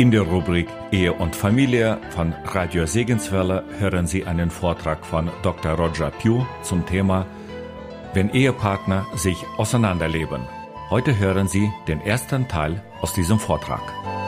In der Rubrik Ehe und Familie von Radio Segenswelle hören Sie einen Vortrag von Dr. Roger Pugh zum Thema Wenn Ehepartner sich auseinanderleben. Heute hören Sie den ersten Teil aus diesem Vortrag.